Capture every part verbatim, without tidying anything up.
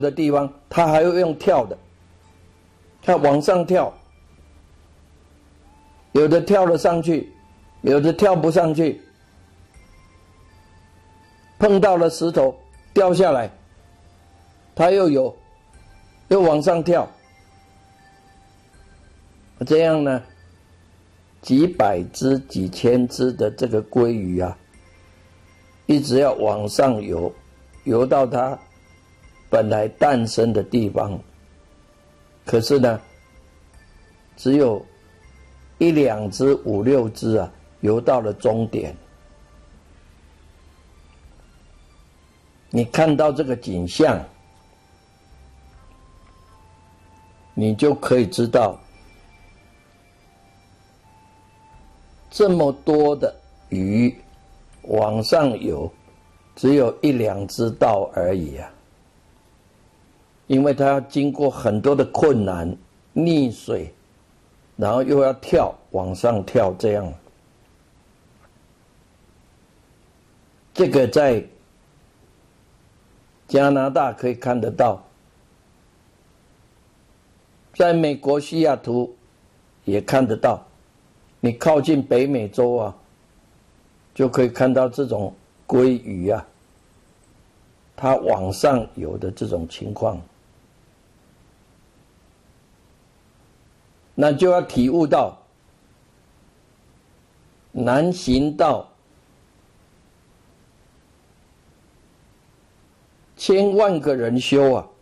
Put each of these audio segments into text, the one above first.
的地方，他还会用跳的，他往上跳，有的跳了上去，有的跳不上去，碰到了石头掉下来，他又有又往上跳，这样呢，几百只、几千只的这个鲑鱼啊，一直要往上游，游到它本来诞生的地方。可是呢，只有一两只、五六只啊，游到了终点。你看到这个景象，你就可以知道，这么多的鱼往上游，只有一两只到而已啊。因为它要经过很多的困难，溺水，然后又要跳，往上跳，这样。这个在加拿大可以看得到，在美国西雅图也看得到。你靠近北美洲啊，就可以看到这种鲑鱼啊，它往上游的这种情况。那就要体悟到，南行道千万个人修啊，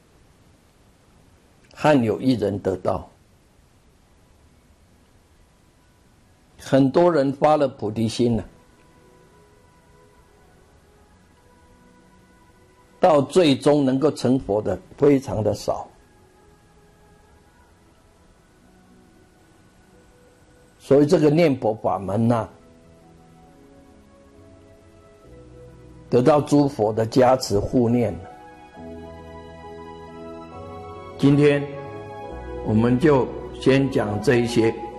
罕有一人得道。很多人发了菩提心了，到最终能够成佛的非常的少。所以这个念佛法门呐、啊，得到诸佛的加持护念。今天我们就先讲这一些。